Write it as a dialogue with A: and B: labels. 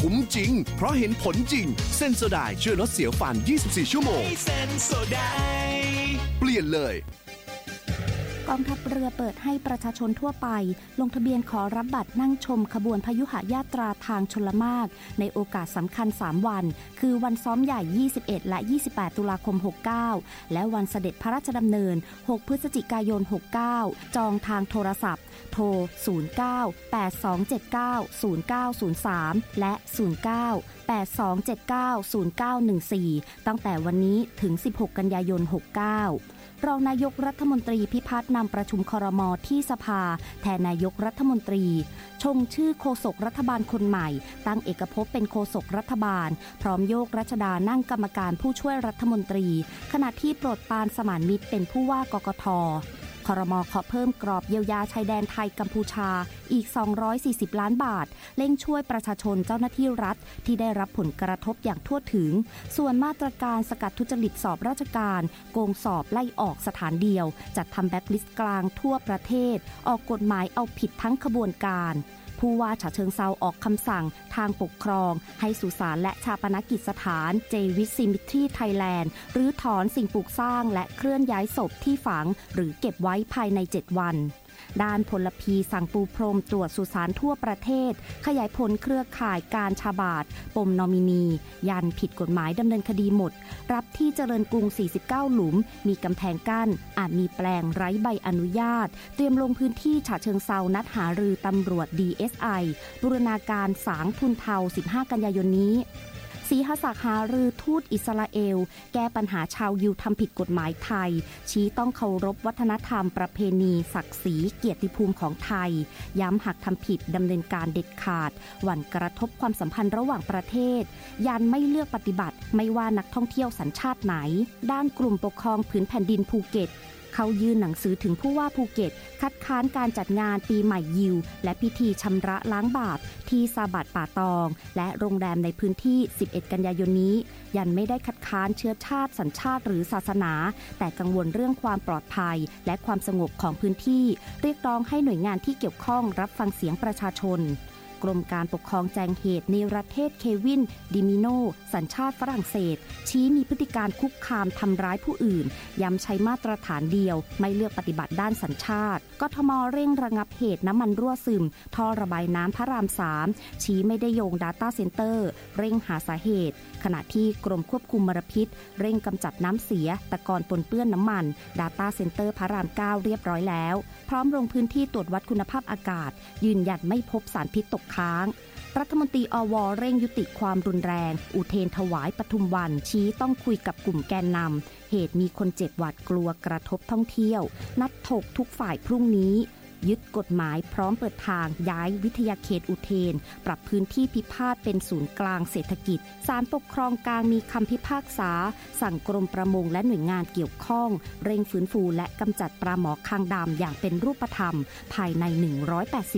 A: คุ้มจริงเพราะเห็นผลจริงเซนโซไดช่วยลดเสียวฟัน24ชั่วโมงเซนโซไดเปลี่ยนเลย
B: กองทัพเรือเปิดให้ประชาชนทั่วไปลงทะเบียนขอรับบัตรนั่งชมขบวนพยุหญาตราทางชลมารในโอกาสสำคัญ3วันคือวันซ้อมใหญ่21และ28ตุลาคม69และวันเสด็จพระราชดำเนิน6พฤศจิกายน69จองทางโทรศัพท์โทร0982790903และ0982790914ตั้งแต่วันนี้ถึง16กันยายน69รองนายกรัฐมนตรีพิพัฒน์นำประชุมครม.ที่สภาแทนนายกรัฐมนตรีชงชื่อโฆษกรัฐบาลคนใหม่ตั้งเอกภพเป็นโฆษกรัฐบาลพร้อมโยกรัชดานั่งกรรมการผู้ช่วยรัฐมนตรีขณะที่โปรดปรานสมานมิตรเป็นผู้ว่ากกท.ครม.ขอเพิ่มกรอบเยียวยาชายแดนไทยกัมพูชาอีก240ล้านบาทเร่งช่วยประชาชนเจ้าหน้าที่รัฐที่ได้รับผลกระทบอย่างทั่วถึงส่วนมาตรการสกัดทุจริตสอบราชการโกงสอบไล่ออกสถานเดียวจัดทำแบ็คลิสต์กลางทั่วประเทศออกกฎหมายเอาผิดทั้งขบวนการผู้ว่าฉะเชิงเทราออกคำสั่งทางปกครองให้สุสานและชาปนกิจสถานเจวิสซิมิทรีไทยแลนด์หรือถอนสิ่งปลูกสร้างและเคลื่อนย้ายศพที่ฝังหรือเก็บไว้ภายใน7วันด้านพลพีสั่งปูพรมตรวจสุสานทั่วประเทศขยายผลเครือข่ายการชาบาทปมนอมินียันผิดกฎหมายดำเนินคดีหมดรับที่เจริญกรุง49หลุมมีกำแพงกั้นอาจมีแปลงไร้ใบอนุญาตเตรียมลงพื้นที่ฉะเชิงเทรานัดหารือตำรวจ DSI บูรณาการสางทุนเทา15กันยายนนี้ศรีหศักดิ์หารือทูตอิสราเอลแก้ปัญหาชาวยิวทำผิดกฎหมายไทยชี้ต้องเคารพวัฒนธรรมประเพณีศักดิ์ศรีเกียรติภูมิของไทยย้ำหากทำผิดดำเนินการเด็ดขาดหวั่นกระทบความสัมพันธ์ระหว่างประเทศยันไม่เลือกปฏิบัติไม่ว่านักท่องเที่ยวสัญชาติไหนด้านกลุ่มปกครองผืนแผ่นดินภูเก็ตเขายื่นหนังสือถึงผู้ว่าภูเก็ตคัดค้านการจัดงานปีใหม่ยิวและพิธีชำระล้างบาปที่ซาบัดป่าตองและโรงแรมในพื้นที่11กันยายนนี้ยันไม่ได้คัดค้านเชื้อชาติสัญชาติหรือศาสนาแต่กังวลเรื่องความปลอดภัยและความสงบของพื้นที่เรียกร้องให้หน่วยงานที่เกี่ยวข้องรับฟังเสียงประชาชนกรมการปกครองแจ้งเหตุในประเทศเควินดิมิโนสัญชาติฝรั่งเศสชี้มีพฤติการคุกคามทำร้ายผู้อื่นย้ำใช้มาตรฐานเดียวไม่เลือกปฏิบัติด้านสัญชาติกทม.เร่งระงับเหตุน้ำมันรั่วซึมท่อระบายน้ำพระราม3ชี้ไม่ได้โยง Data Center เร่งหาสาเหตุขณะที่กรมควบคุมมลพิษเร่งกำจัดน้ำเสียตะกอนปนเปื้อนน้ำมัน Data Center พระราม9เรียบร้อยแล้วพร้อมลงพื้นที่ตรวจวัดคุณภาพอากาศยืนยันไม่พบสารพิษตกค้างรัฐมนตรีอว.เร่งยุติความรุนแรงอุเทนถวายปทุมวันชี้ต้องคุยกับกลุ่มแกนนำเหตุมีคนเจ็บหวาดกลัวกระทบท่องเที่ยวนัดถกทุกฝ่ายพรุ่งนี้ยึดกฎหมายพร้อมเปิดทางย้ายวิทยาเขตอุเทนปรับพื้นที่พิพาทเป็นศูนย์กลางเศรษฐกิจศาลปกครองกลางมีคำพิพากษาสั่งกรมประมงและหน่วยงานเกี่ยวข้องเร่งฟื้นฟูและกำจัดปลาหมอคางดำอย่างเป็นรูปธรรมภายใน180